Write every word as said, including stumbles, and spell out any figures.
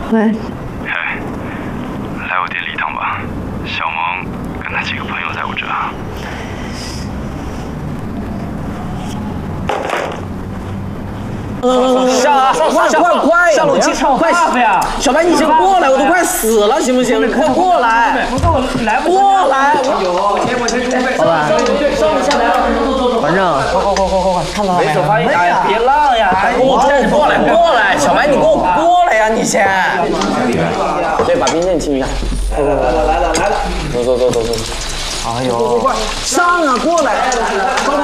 喂。 哎，来我店里一趟吧，小萌跟他几个朋友在我这。 上啊！快快快！上楼机场快呀！小白，你先过来，我都快死了，行不行？你快过来！过来！有，我先我先准备。老板，上楼下来。 反正， 快快快快快快！看到没？没手发现，哎呀，别浪呀！我你过来过来，小白，你给我过来呀！你先。对，把冰镇清一下。来了来了来了来了！走走走走走。哎呦！快快快！上啊！过来！